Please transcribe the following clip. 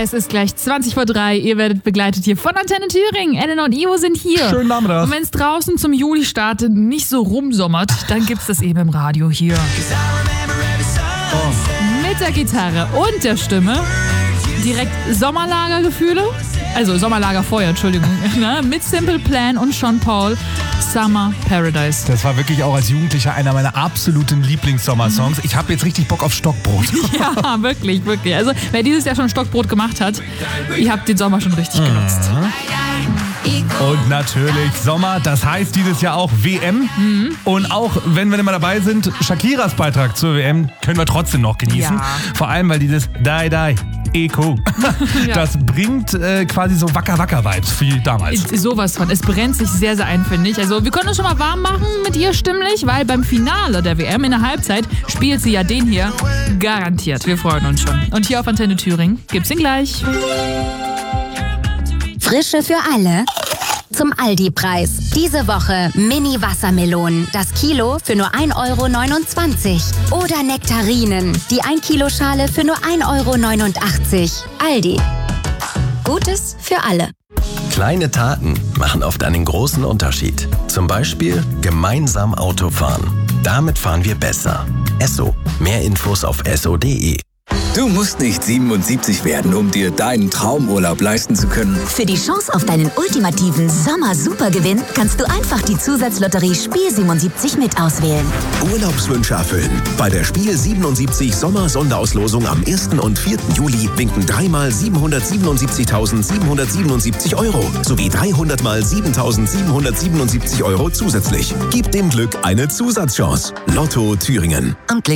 Es ist gleich 20:03 Ihr werdet begleitet hier von Antenne Thüringen. Elena und Ivo sind hier. Schönen Nachmittag. Und wenn es draußen zum Juli-Start nicht so rumsommert, dann gibt's das eben im Radio hier. Mit der Gitarre und der Stimme direkt Sommerlagergefühle. Also Sommerlagerfeuer, Entschuldigung. Mit Simple Plan und Sean Paul. Summer Paradise. Das war wirklich auch als Jugendlicher einer meiner absoluten Lieblings-Sommersongs. Ich habe jetzt richtig Bock auf Stockbrot. Ja, wirklich, wirklich. Also wer dieses Jahr schon Stockbrot gemacht hat, ihr habt den Sommer schon richtig genutzt. Und natürlich Sommer, das heißt dieses Jahr auch WM. Und auch wenn wir nicht mal dabei sind, Shakiras Beitrag zur WM können wir trotzdem noch genießen. Ja. Vor allem, weil dieses Die Die Eco, Ja. das bringt quasi so Wacker-Wacker-Vibes wie damals. Sowas von. Es brennt sich sehr, sehr ein, finde ich. Also wir können uns schon mal warm machen mit ihr stimmlich, weil beim Finale der WM in der Halbzeit spielt sie ja den hier garantiert. Wir freuen uns schon. Und hier auf Antenne Thüringen gibt's ihn gleich. Frische für alle zum Aldi-Preis. Diese Woche Mini-Wassermelonen. Das Kilo für nur 1,29 €. Oder Nektarinen. Die 1-Kilo-Schale für nur 1,89 €. Aldi. Gutes für alle. Kleine Taten machen oft einen großen Unterschied. Zum Beispiel gemeinsam Auto fahren. Damit fahren wir besser. Esso. Mehr Infos auf esso.de. Du musst nicht 77 werden, um dir deinen Traumurlaub leisten zu können. Für die Chance auf deinen ultimativen Sommer-Supergewinn kannst du einfach die Zusatzlotterie Spiel 77 mit auswählen. Urlaubswünsche erfüllen. Bei der Spiel 77 Sommer-Sonderauslosung am 1. und 4. Juli winken 3 mal 777.777 € sowie 300 mal 7.777 € zusätzlich. Gib dem Glück eine Zusatzchance. Lotto Thüringen. Amtlich